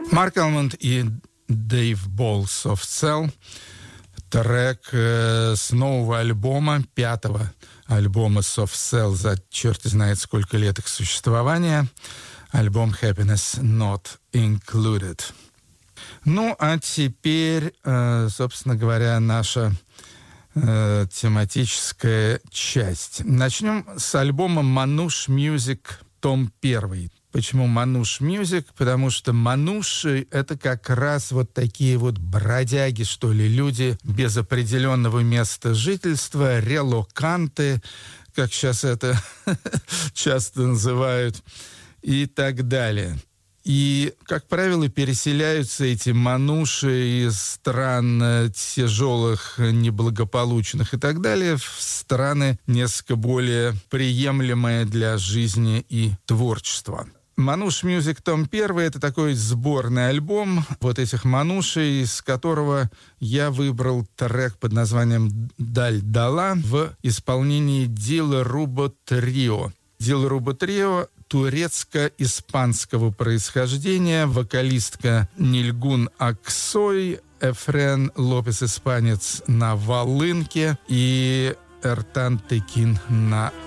Марк Алмонд и Дэйв Болл «Soft Cell». Трек с нового альбома, 5-го альбома Soft Cell за черт знает сколько лет их существования. Альбом Happiness Not Included. Ну, а теперь, собственно говоря, наша тематическая часть. Начнем с альбома Manouche Music, том 1. Почему Manouche Music? Потому что мануши — это как раз вот такие вот бродяги, что ли, люди без определенного места жительства, релоканты, как сейчас это часто называют, и так далее. И, как правило, переселяются эти мануши из стран тяжелых, неблагополучных и так далее в страны несколько более приемлемые для жизни и творчества. Manouche Music том 1 — это такой сборный альбом вот этих манушей, из которого я выбрал трек под названием «Даль Дала» в исполнении Дилруба Трио. Дилруба Трио турецко-испанского происхождения, вокалистка Нильгун Аксой, Эфрен Лопес, испанец, на волынке, и Эртан Текин на